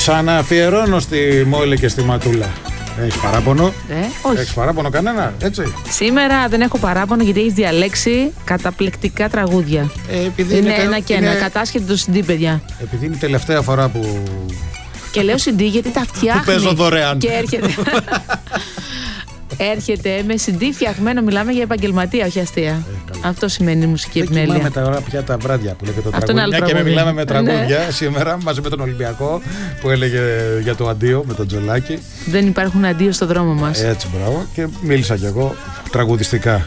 Ξανααφιερώνω στη Μόλι και στη Ματούλα. Έχεις παράπονο? Όχι. Έχεις παράπονο κανένα, έτσι? Σήμερα δεν έχω παράπονο γιατί έχεις διαλέξει καταπληκτικά τραγούδια. Είναι ένα και ένα. Κατάσχετε το CD, παιδιά. Επειδή είναι η τελευταία φορά που. Και λέω CD γιατί τα φτιάχνει. Που παίζω δωρεάν. Και έρχεται με CD φτιαγμένο. Μιλάμε για επαγγελματία, όχι αστεία. Αυτό σημαίνει μουσική επιμέλεια. Δεν κοιμάμαι τώρα πια τα βράδια που λέγεται το τραγούδι. Μια και μιλάμε με τραγούδια σήμερα μαζί με τον Ολυμπιακό που έλεγε για το αντίο με τον Τζολάκη. Δεν υπάρχουν αντίο στο δρόμο μας. Έτσι, μπράβο. Και μίλησα κι εγώ τραγουδιστικά.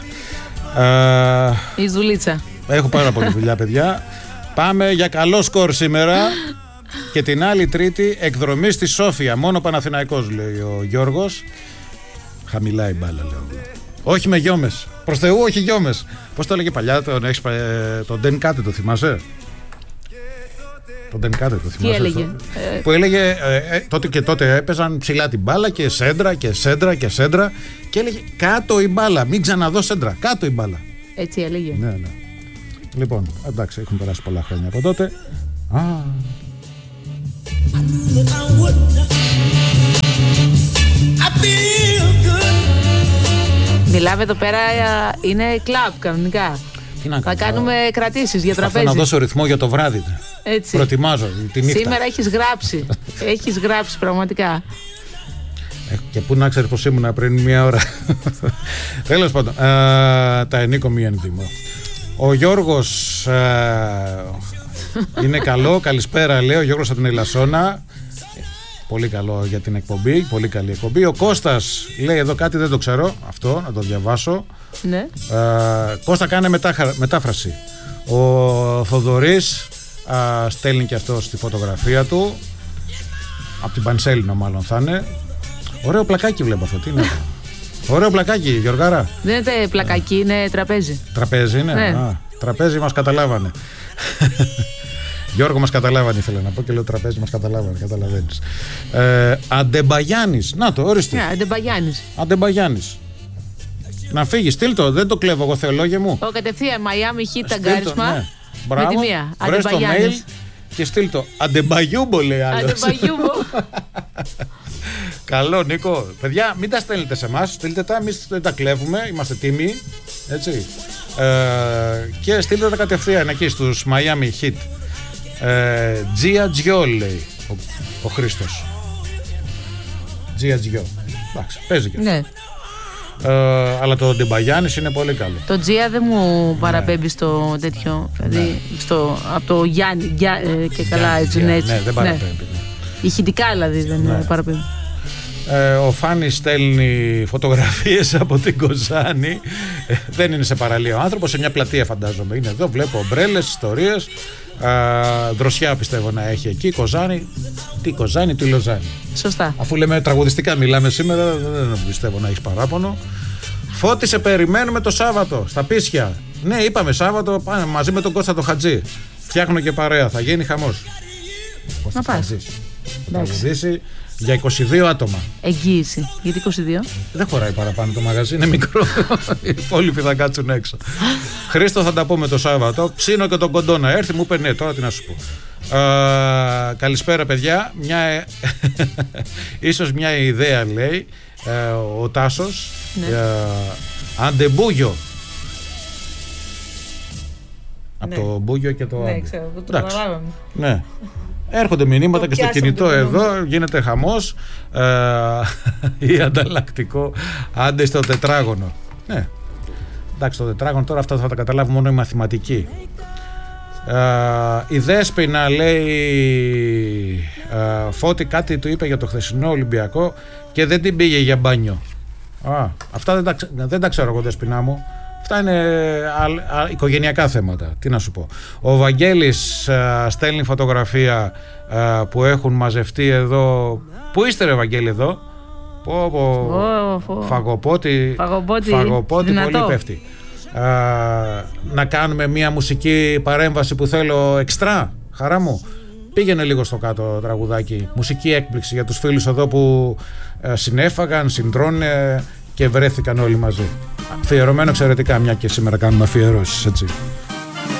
Η δουλίτσα. Έχω πάρα πολλή δουλειά, παιδιά. Πάμε για καλό σκορ σήμερα. Και την άλλη Τρίτη εκδρομή στη Σόφια. Μόνο Παναθηναϊκός, λέει ο Γιώργος. Χαμηλά η μπάλα, λέω. Όχι με γιόμες. Προς Θεού, όχι γιόμες. Πώς το έλεγε παλιά, τον Ντεν Κάτε, το θυμάσαι? Τον Ντεν Κάτε, το θυμάσαι? Τι έλεγε? Που έλεγε τότε και τότε έπαιζαν ψηλά την μπάλα και σέντρα και σέντρα και σέντρα. Και έλεγε κάτω η μπάλα. Μην ξαναδώ σέντρα. Κάτω η μπάλα. Έτσι έλεγε. Ναι. Λοιπόν, εντάξει, έχουν περάσει πολλά χρόνια από τότε. Μιλάμε εδώ πέρα, είναι κλαμπ κανονικά. Θα κάνουμε κρατήσεις για τραπέζι. Θα να δώσω ρυθμό για το βράδυ. Έτσι. Προετοιμάζω τη νύχτα. Σήμερα έχεις γράψει. Έχεις γράψει πραγματικά. Και πού να ξέρεις πως ήμουνα πριν μία ώρα. Τέλος πάντων, τα ενίκο μη ενδύμω. Ο Γιώργος είναι καλό. Καλησπέρα, λέει ο Γιώργος από την Ελασσόνα. Πολύ καλό για την εκπομπή, πολύ καλή εκπομπή. Ο Κώστας λέει εδώ κάτι, δεν το ξέρω, αυτό να το διαβάσω. Ναι. Κώστα, κάνε μετάφραση. Ο Θοδωρής στέλνει και αυτό στη φωτογραφία του. Από την Πανσέλινο μάλλον θα είναι. Ωραίο πλακάκι βλέπω αυτό, τι είναι αυτό? Ωραίο πλακάκι, Γιωργάρα. Δεν είναι πλακάκι, είναι τραπέζι. Τραπέζι είναι, ναι. Τραπέζι μας καταλάβανε. Γιώργο, μας καταλάβανε, ήθελα να πω και λέω τραπέζι, μας καταλάβανε, καταλαβαίνεις. Αντεμπαγιάννης, να το, ορίστε. Αντεμπαγιάννης. Να φύγει, στείλ το, δεν το κλέβω εγώ, θεολόγια μου. Κατευθείαν, Miami Heat ταγκάρισμα. Ναι. Με τη μία. Βρες το mail και στείλ το. Αντεμπαγιούμπο, λέει άλλος. Αντεμπαγιούμπο. Καλό, Νίκο. Παιδιά, μην τα στέλνετε σε εμάς, στείλτε τα, εμείς δεν τα κλέβουμε, είμαστε τίμοι. Έτσι. Και στείλτε τα κατευθείαν εκεί στους Miami Heat. Τζία Τζιό, λέει ο Χρήστος. Τζία Τζιό. Εντάξει, παίζει και αυτό. Ναι. Αλλά το Ντεμπαγιάννης είναι πολύ καλό. Το Τζία δεν μου παραπέμπει στο τέτοιο. Δηλαδή από το Γιάννη και καλά έτσι. Ναι, δεν παραπέμπει. Ηχητικά δηλαδή δεν παραπέμπει. Ο Φάνης στέλνει φωτογραφίες από την Κοζάνη. Δεν είναι σε παραλία ο άνθρωπος, σε μια πλατεία φαντάζομαι. Είναι εδώ, βλέπω ομπρέλες, ιστορίες. Δροσιά πιστεύω να έχει εκεί. Κοζάνη, τι Κοζάνη, τι Λοζάνη. Σωστά. Αφού λέμε τραγουδιστικά μιλάμε σήμερα, δεν πιστεύω να έχεις παράπονο. Φώτη, σε περιμένουμε το Σάββατο στα Πίσια. Ναι, είπαμε Σάββατο, πάνε μαζί με τον Κώστα το Χατζή. Φτιάχνω και παρέα, θα γίνει χαμός. Να πας. Θα τραγουδήσει για 22 άτομα. Εγγύηση. Γιατί 22? Δεν χωράει παραπάνω το μαγαζί, είναι μικρό. Οι υπόλοιποι θα κάτσουν έξω. Χρήστο, θα τα πούμε το Σάββατο. Ψήνω και τον κοντό να έρθει, μου είπε ναι, τώρα τι να σου πω. Καλησπέρα, παιδιά. Ίσως μια ιδέα, λέει ο Τάσος. Αντεμπούγιο. Από το μπούγιο και το άντε. Ξέρω, το καταλάβαμε. Ναι. Έρχονται μηνύματα και στο κινητό εδώ, γίνεται χαμός ή ανταλλακτικό, άντε στο τετράγωνο. Ναι, εντάξει, το τετράγωνο τώρα αυτά θα τα καταλάβουν μόνο οι μαθηματικοί. Η Δέσποινα λέει, Φώτη κάτι του είπε για το χθεσινό Ολυμπιακό και δεν την πήγε για μπάνιο. Αυτά δεν τα ξέρω εγώ, Δέσποινα μου. Αυτά είναι οικογενειακά θέματα. Τι να σου πω. Ο Βαγγέλης στέλνει φωτογραφία που έχουν μαζευτεί εδώ. Πού είστε, ρε Βαγγέλη, εδώ? Φαγοπότη πολύ πέφτει. Να κάνουμε μια μουσική παρέμβαση που θέλω εξτρά, χαρά μου. Πήγαινε λίγο στο κάτω τραγουδάκι. Μουσική έκπληξη για τους φίλους εδώ που συνέφαγαν, συντρώνε και βρέθηκαν όλοι μαζί. Αφιερωμένο εξαιρετικά, μια και σήμερα κάνουμε αφιερώσεις, έτσι.